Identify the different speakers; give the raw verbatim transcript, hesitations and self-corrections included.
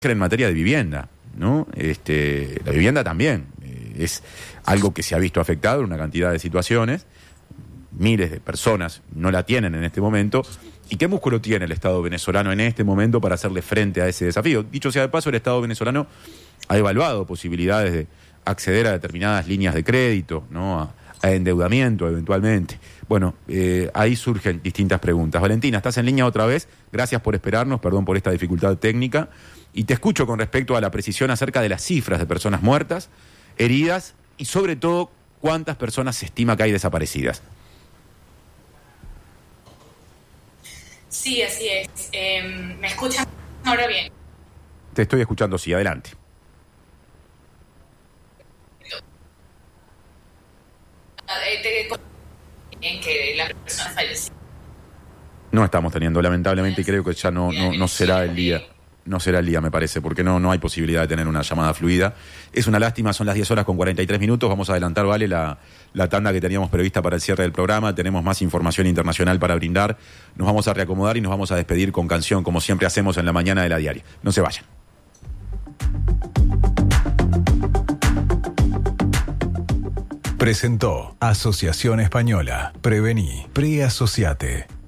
Speaker 1: en materia de vivienda, ¿no? Este, la vivienda también eh, es algo que se ha visto afectado en una cantidad de situaciones. Miles de personas no la tienen en este momento. ¿Y qué músculo tiene el Estado venezolano en este momento para hacerle frente a ese desafío? Dicho sea de paso, el Estado venezolano ha evaluado posibilidades de acceder a determinadas líneas de crédito, ¿no? a, a endeudamiento eventualmente. Bueno, eh, ahí surgen distintas preguntas. Valentina, estás en línea otra vez. Gracias por esperarnos, perdón por esta dificultad técnica. Y te escucho con respecto a la precisión acerca de las cifras de personas muertas, heridas y sobre todo cuántas personas se estima que hay desaparecidas.
Speaker 2: Sí, así es. Eh, ¿Me escuchan ahora bien?
Speaker 1: Te estoy escuchando, sí, adelante.
Speaker 2: En que la persona falleció.
Speaker 1: No estamos teniendo, lamentablemente, y creo que ya no, no, no será el día. No será el día, me parece, porque no, no hay posibilidad de tener una llamada fluida. Es una lástima, son las diez horas con cuarenta y tres minutos. Vamos a adelantar, Vale, la, la tanda que teníamos prevista para el cierre del programa. Tenemos más información internacional para brindar. Nos vamos a reacomodar y nos vamos a despedir con canción, como siempre hacemos en la mañana de la diaria. No se vayan.
Speaker 3: Presentó Asociación Española. Prevení. Preasociate.